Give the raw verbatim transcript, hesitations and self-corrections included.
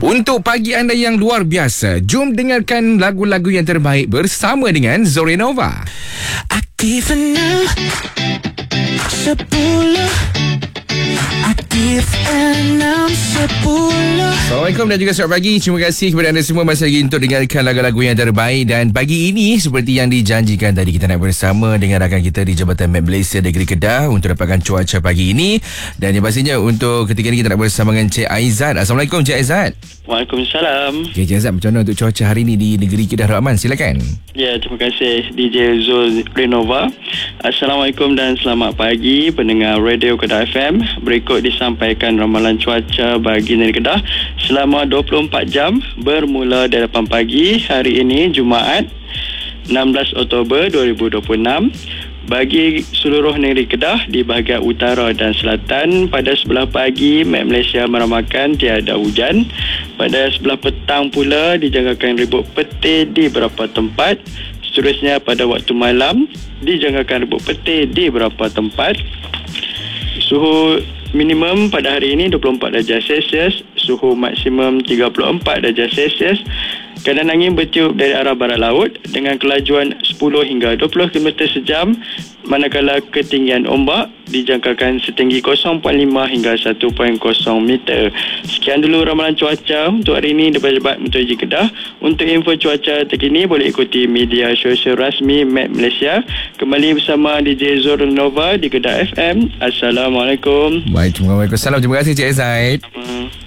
Untuk pagi anda yang luar biasa, jom dengarkan lagu-lagu yang terbaik bersama dengan Zorenova. Aktif enam sepuluh, aktif enam sepuluh. Assalamualaikum dan juga selamat pagi. Terima kasih kepada anda semua masih lagi untuk dengarkan lagu-lagu yang terbaik. Dan pagi ini seperti yang dijanjikan tadi, kita nak bersama dengan rakan kita di Jabatan Map Malaysia Negeri Kedah untuk dapatkan cuaca pagi ini. Dan yang pastinya untuk ketika ini kita nak bersama dengan Cik Aizat. Assalamualaikum Cik Aizat. Waalaikumsalam. Okay, Cik Aizat, macam mana untuk cuaca hari ini di Negeri Kedah Rahman? Silakan. Ya, terima kasih D J Zul Renova. Assalamualaikum dan selamat pagi pendengar Radio Kedah F M. Berikut disampaikan ramalan cuaca bagi negeri Kedah selama dua puluh empat jam bermula dari lapan pagi hari ini Jumaat enam belas Oktober dua ribu dua puluh enam. Bagi seluruh negeri Kedah di bahagian utara dan selatan, pada sebelah pagi Map Malaysia meramalkan tiada hujan. Pada sebelah petang pula dijangkakan ribut petir di beberapa tempat. Seterusnya pada waktu malam dijangkakan ribut petir di beberapa tempat. Suhu minimum pada hari ini dua puluh empat darjah Celsius, suhu maksimum tiga puluh empat darjah Celsius. Keadaan angin bertiup dari arah barat laut dengan kelajuan sepuluh hingga dua puluh kilometer sejam, manakala ketinggian ombak dijangkakan setinggi kosong perpuluhan lima hingga satu perpuluhan kosong meter. Sekian dulu ramalan cuaca untuk hari ini daripada Jabat Meteorologi Kedah. Untuk info cuaca terkini boleh ikuti media sosial rasmi Map Malaysia. Kembali bersama D J Zorenova di Kedah F M. Assalamualaikum. Waalaikumsalam. Terima kasih Cik Aizat. Hmm.